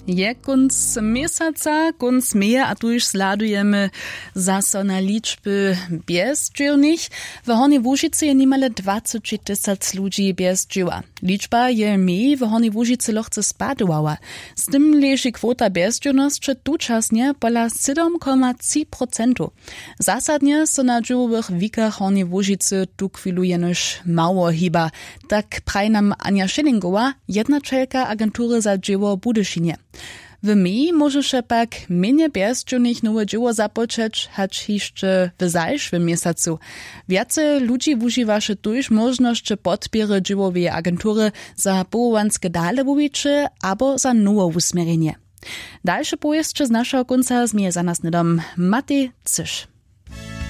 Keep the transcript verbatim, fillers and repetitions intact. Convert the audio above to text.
Je kunc mjesaca, kunc meja, a tu już sladujemy zaso na liczby bezdzielnych. W Hornej Łužicy je nimale dwadzieścia tysięcy ludzi bez dzieła. Liczba je mniej w Hornej Łužicy lochce spadowała. Z tym leży kwota bezdzielności tuczasnie pola siedem przecinek trzy procent. Zasadnie so na dziełowych wikach Hornej Łužicy tu chwilu jenoż mało chyba. Tak praj nam Ania Schillingowa, jednaczelka agentury za dzieło Budyszynie. W mej może się pak mniej bezdzielnych nowe dzieło zapoczeć, hać jeszcze w zajszwym miesiącu. Więcej ludzi używaše tuż możność podpiery dziełowej agentury za połowanskie dale wuwicze albo za nowe usmierenie. Dalsze pojeszcze z naszego końca zmije za nas nedom Matej Cysz.